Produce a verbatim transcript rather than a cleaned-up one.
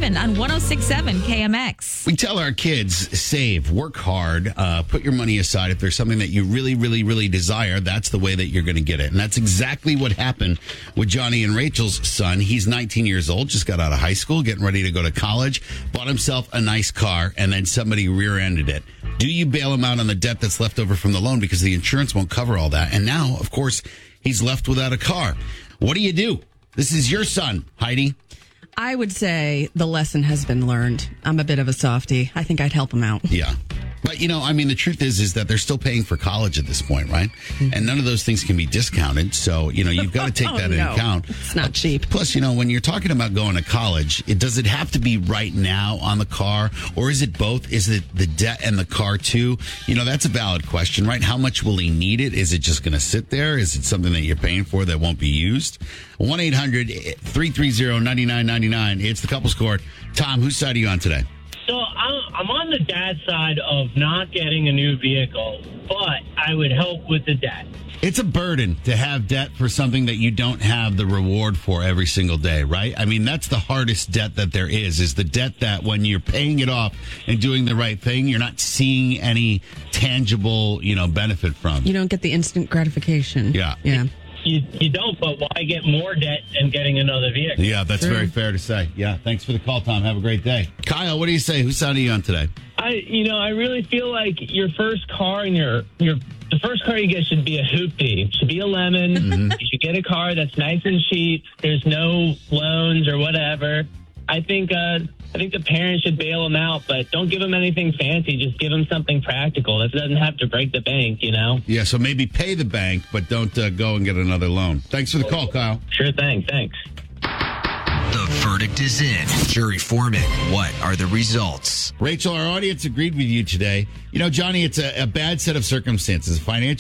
Ivan on one oh six point seven K M X. We tell our kids, save, work hard, uh, put your money aside. If there's something that you really, really, really desire, that's the way that you're going to get it. And that's exactly what happened with Johnny and Rachel's son. He's nineteen years old, just got out of high school, getting ready to go to college, bought himself a nice car, and then somebody rear-ended it. Do you bail him out on the debt that's left over from the loan because the insurance won't cover all that? And now, of course, he's left without a car. What do you do? This is your son, Heidi. I would say the lesson has been learned. I'm a bit of a softie. I think I'd help him out. Yeah. But, you know, I mean, the truth is, is that they're still paying for college at this point, right? Mm-hmm. And none of those things can be discounted. So, you know, you've got to take oh, that no. into account. It's not cheap. Plus, you know, when you're talking about going to college, it does it have to be right now on the car? Or is it both? Is it the debt and the car too? You know, that's a valid question, right? How much will he need it? Is it just going to sit there? Is it something that you're paying for that won't be used? one eight hundred three three zero nine nine nine nine. It's the Couples Court. Tom, whose side are you on today? So I'm on the dad side of not getting a new vehicle, but I would help with the debt. It's a burden to have debt for something that you don't have the reward for every single day, right? I mean, that's the hardest debt that there is, is the debt that when you're paying it off and doing the right thing, you're not seeing any tangible, you know, benefit from. You don't get the instant gratification. Yeah. Yeah. You, you don't, but why get more debt and getting another vehicle? Yeah, that's True. very fair to say. Yeah, thanks for the call, Tom. Have a great day. Kyle, what do you say? Whose side are you on today? I, you know, I really feel like your first car and your your the first car you get should be a hoopty. It should be a lemon. Mm-hmm. You should get a car that's nice and cheap. There's no loans or whatever. I think uh, I think the parents should bail them out, but don't give them anything fancy. Just give them something practical that doesn't have to break the bank, you know? Yeah, so maybe pay the bank, but don't uh, go and get another loan. Thanks for the call, Kyle. Sure thing. Thanks. The verdict is in. Jury foreman, what are the results? Rachel, our audience agreed with you today. You know, Johnny, it's a, a bad set of circumstances. Financial